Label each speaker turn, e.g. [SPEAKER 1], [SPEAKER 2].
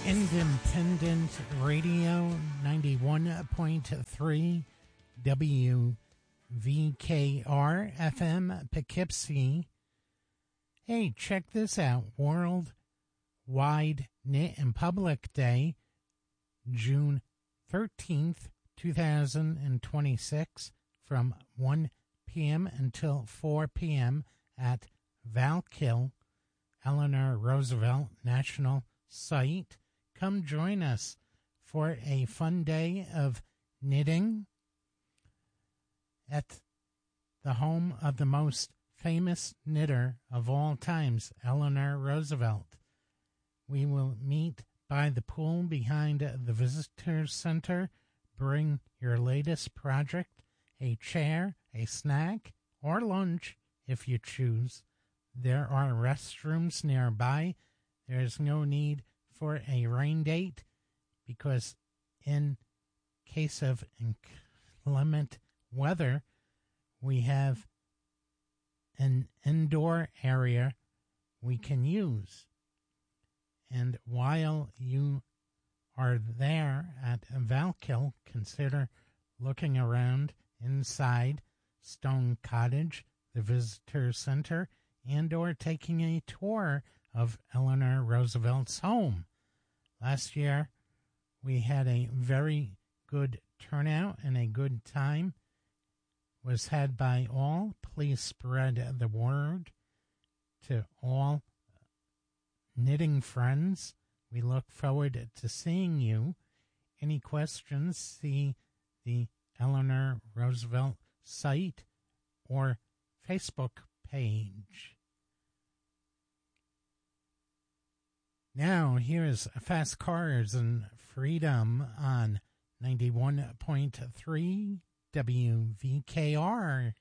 [SPEAKER 1] Independent Radio 91.3 WVKR FM Poughkeepsie. Hey, check this out. World Wide Knit in Public Day, June 13th, 2026, from 1 p.m. until 4 p.m. at Valkill, Eleanor Roosevelt National Site. Come join us for a fun day of knitting at the home of the most famous knitter of all times, Eleanor Roosevelt. We will meet by the pool behind the Visitor Center. Bring your latest project, a chair, a snack, or lunch if you choose. There are restrooms nearby. There is no need for a rain date because in case of inclement weather, we have an indoor area we can use. And while you are there at Valkill, consider looking around inside Stone Cottage, the Visitor Center, and or taking a tour of Eleanor Roosevelt's home. Last year, we had a very good turnout and a good time. It was had by all. Please spread the word to all knitting friends. We look forward to seeing you. Any questions, see the Eleanor Roosevelt site or Facebook page. Now, here's Fast Cars and Freedom on 91.3 WVKR.